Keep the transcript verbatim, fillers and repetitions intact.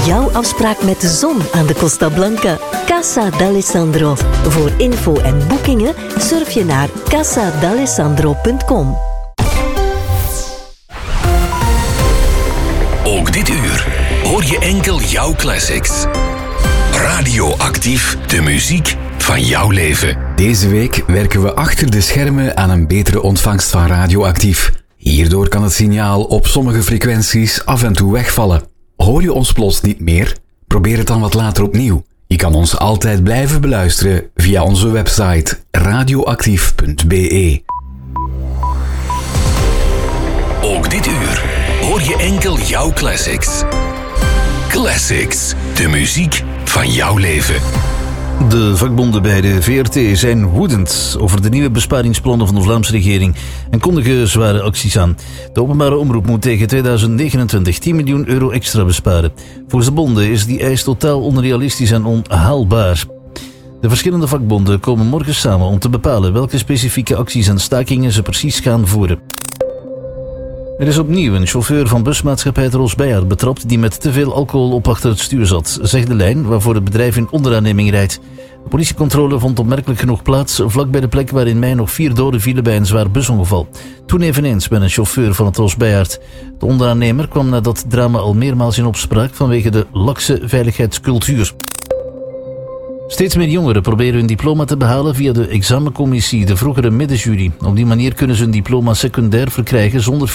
Jouw afspraak met de zon aan de Costa Blanca. Casa d'Alessandro. Voor info en boekingen surf je naar casa d'alessandro punt com. Ook dit uur hoor je enkel jouw classics. Radioactief, de muziek van jouw leven. Deze week werken we achter de schermen aan een betere ontvangst van Radioactief. Hierdoor kan het signaal op sommige frequenties af en toe wegvallen. Hoor je ons plots niet meer? Probeer het dan wat later opnieuw. Je kan ons altijd blijven beluisteren via onze website radioactief punt b e. Ook dit uur hoor je enkel jouw classics. Classics, de muziek van jouw leven. De vakbonden bij de V R T zijn woedend over de nieuwe besparingsplannen van de Vlaamse regering en kondigen zware acties aan. De openbare omroep moet tegen tweeduizend negenentwintig tien miljoen euro extra besparen. Volgens de bonden is die eis totaal onrealistisch en onhaalbaar. De verschillende vakbonden komen morgen samen om te bepalen welke specifieke acties en stakingen ze precies gaan voeren. Er is opnieuw een chauffeur van busmaatschappij Tros Beyer betrapt die met te veel alcohol op achter het stuur zat, zegt de lijn waarvoor het bedrijf in onderaanneming rijdt. De politiecontrole vond opmerkelijk genoeg plaats vlak bij de plek waar in mei nog vier doden vielen bij een zwaar busongeval. Toen eveneens met een chauffeur van het Tros Beyer. De onderaannemer kwam na dat drama al meermaals in opspraak vanwege de lakse veiligheidscultuur. Steeds meer jongeren proberen hun diploma te behalen via de examencommissie, de vroegere middenjury. Op die manier kunnen ze hun diploma secundair verkrijgen zonder